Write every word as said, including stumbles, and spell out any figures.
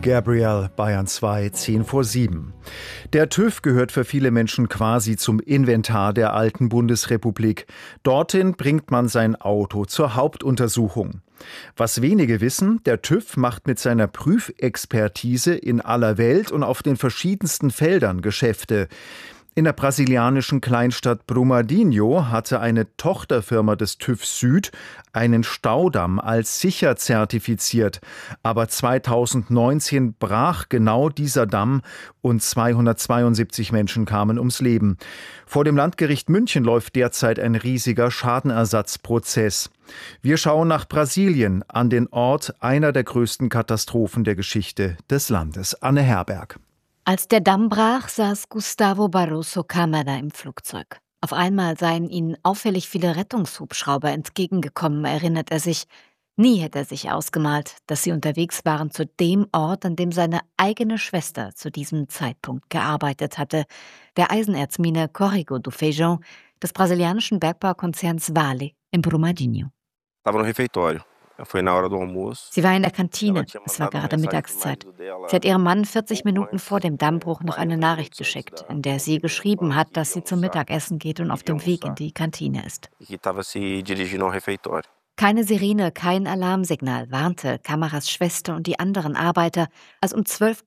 Gabriel, Bayern zwei, zehn vor sieben. Der TÜV gehört für viele Menschen quasi zum Inventar der alten Bundesrepublik. Dorthin bringt man sein Auto zur Hauptuntersuchung. Was wenige wissen, der TÜV macht mit seiner Prüfexpertise in aller Welt und auf den verschiedensten Feldern Geschäfte. In der brasilianischen Kleinstadt Brumadinho hatte eine Tochterfirma des TÜV Süd einen Staudamm als sicher zertifiziert. Aber zweitausendneunzehn brach genau dieser Damm und zweihundertzweiundsiebzig Menschen kamen ums Leben. Vor dem Landgericht München läuft derzeit ein riesiger Schadenersatzprozess. Wir schauen nach Brasilien, an den Ort einer der größten Katastrophen der Geschichte des Landes. Anne Herberg. Als der Damm brach, saß Gustavo Barroso Câmara im Flugzeug. Auf einmal seien ihnen auffällig viele Rettungshubschrauber entgegengekommen, erinnert er sich. Nie hätte er sich ausgemalt, dass sie unterwegs waren zu dem Ort, an dem seine eigene Schwester zu diesem Zeitpunkt gearbeitet hatte, der Eisenerzmine Córrego do Feijão des brasilianischen Bergbaukonzerns Vale in Brumadinho. Estava no refeitório. Sie war in der Kantine, es war gerade Mittagszeit. Sie hat ihrem Mann vierzig Minuten vor dem Dammbruch noch eine Nachricht geschickt, in der sie geschrieben hat, dass sie zum Mittagessen geht und auf dem Weg in die Kantine ist. Keine Sirene, kein Alarmsignal warnte Câmaras Schwester und die anderen Arbeiter, als um zwölf